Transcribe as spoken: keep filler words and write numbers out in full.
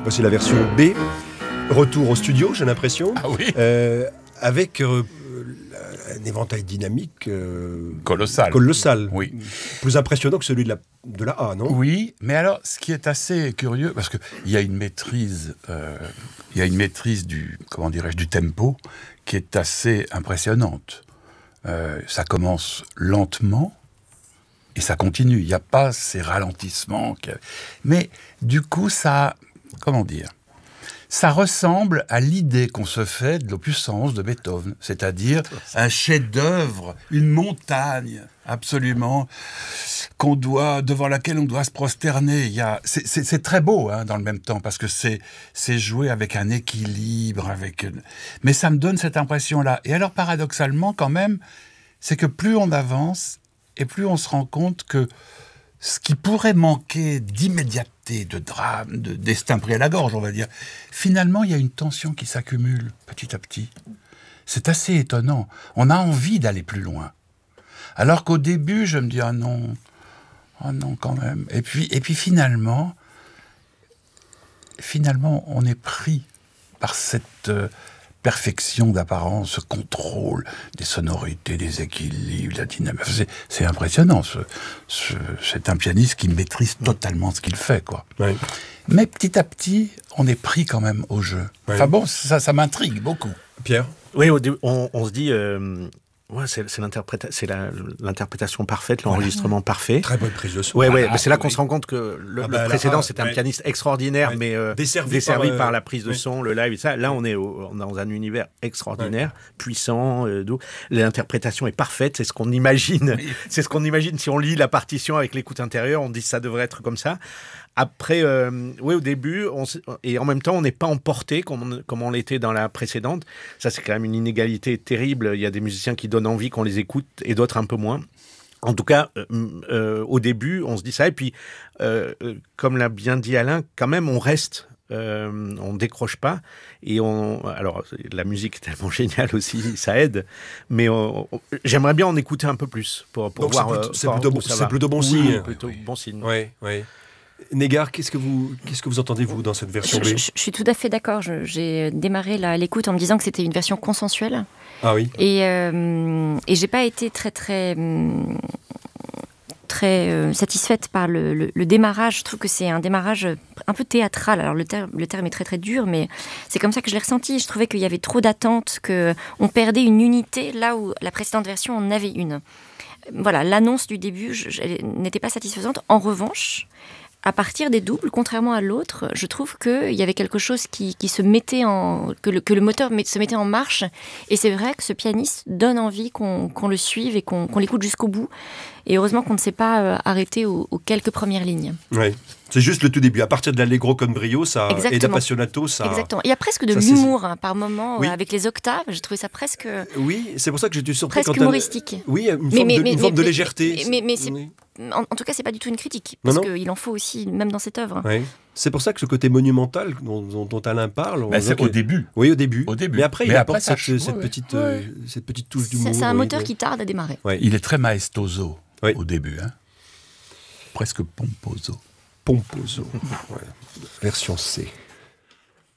Voici la version B. Retour au studio, j'ai l'impression. Ah oui. Euh, avec euh, un éventail dynamique euh, Colossal. colossal. Oui. Plus impressionnant que celui de la, de la A, non? Oui, mais alors, ce qui est assez curieux, parce qu'il y a une maîtrise, euh, il y a une maîtrise du, comment dirais-je, du tempo qui est assez impressionnante. Euh, ça commence lentement et ça continue. Il n'y a pas ces ralentissements. Qui... Mais du coup, ça, comment dire, ça ressemble à l'idée qu'on se fait de l'opus cent onze de Beethoven, c'est-à-dire un chef-d'œuvre, une montagne, absolument, qu'on doit, devant laquelle on doit se prosterner. Il y a, c'est, c'est, c'est très beau, hein, dans le même temps, parce que c'est, c'est joué avec un équilibre, avec, mais ça me donne cette impression-là. Et alors, paradoxalement, quand même, c'est que plus on avance, et plus on se rend compte que ce qui pourrait manquer d'immédiateté, de drame, de destin pris à la gorge, on va dire, finalement, il y a une tension qui s'accumule petit à petit. C'est assez étonnant. On a envie d'aller plus loin. Alors qu'au début, je me dis « Ah non, ah non, quand même ». Et puis, et puis finalement, finalement, on est pris par cette euh, perfection d'apparence, ce contrôle des sonorités, des équilibres, la dynamique. C'est, c'est impressionnant. Ce, ce, c'est un pianiste qui maîtrise totalement ce qu'il fait, quoi. Oui. Mais petit à petit, on est pris quand même au jeu. Oui. Enfin bon, ça, ça m'intrigue beaucoup. Pierre? Oui, au dé- on, on se dit... Euh... Ouais, c'est, c'est, l'interpréta- c'est la, l'interprétation parfaite, l'enregistrement voilà. parfait. Très bonne prise de son. Ouais, ouais, ah, mais c'est là oui. qu'on se rend compte que le, ah bah, le précédent, là, c'était ah, un ouais. pianiste extraordinaire, ouais. mais euh, desservi, desservi par, par, euh, la prise de oui. son, le live et ça. Là, on est au, dans un univers extraordinaire, ouais. puissant, euh, doux. L'interprétation est parfaite, c'est ce qu'on imagine. Oui. C'est ce qu'on imagine si on lit la partition avec l'écoute intérieure, on dit que ça devrait être comme ça. Après, euh, oui, au début, on, et en même temps, on n'est pas emporté comme on, comme on l'était dans la précédente. Ça, c'est quand même une inégalité terrible. Il y a des musiciens qui donnent envie qu'on les écoute et d'autres un peu moins. En tout cas, euh, euh, au début, on se dit ça. Et puis, euh, comme l'a bien dit Alain, quand même, on reste. Euh, on ne décroche pas. Et on, alors, la musique est tellement géniale aussi, ça aide. Mais on, on, j'aimerais bien en écouter un peu plus pour, pour Donc voir. C'est plutôt, euh, c'est plutôt, bon, c'est plutôt bon oui, signe. plutôt oui. bon signe. Oui, oui. Négar, qu'est-ce que vous, qu'est-ce que vous entendez, vous, dans cette version B? je, je, je suis tout à fait d'accord. Je, j'ai démarré la, l'écoute en me disant que c'était une version consensuelle. Ah oui. Et, euh, et j'ai pas été très, très, très euh, satisfaite par le, le, le démarrage. Je trouve que c'est un démarrage un peu théâtral. Alors, le terme, le terme est très, très dur, mais c'est comme ça que je l'ai ressenti. Je trouvais qu'il y avait trop d'attentes, qu'on perdait une unité là où la précédente version en avait une. Voilà, l'annonce du début je, je, n'était pas satisfaisante. En revanche, à partir des doubles, contrairement à l'autre, je trouve qu'il y avait quelque chose qui, qui se mettait en... que le, que le moteur met, se mettait en marche. Et c'est vrai que ce pianiste donne envie qu'on, qu'on le suive et qu'on, qu'on l'écoute jusqu'au bout. Et heureusement qu'on ne s'est pas euh, arrêté aux, aux quelques premières lignes. Oui, c'est juste le tout début. À partir de l'allegro con brio ça, et d'appassionato, ça... Exactement. Il y a presque de l'humour hein, par moment, oui. euh, avec les octaves. J'ai trouvé ça presque... Oui, c'est pour ça que j'étais surpris. Presque humoristique. Un... Oui, une forme, mais, de, mais, une forme mais, de légèreté. Mais, mais, mais c'est... Oui. En, en tout cas, c'est pas du tout une critique, parce qu'il en faut aussi, même dans cette œuvre. Oui. C'est pour ça que ce côté monumental dont, dont, dont Alain parle... Ben c'est au que... début. Oui, au début. Au début. Mais après, mais il après, apporte cette, ch... cette, ouais, petite, ouais. Euh, cette petite touche d'humour. C'est, c'est un oui, moteur oui. qui tarde à démarrer. Ouais. Il est très maestoso oui. au début. Hein. Presque pomposo. Pomposo. Ouais. Version C.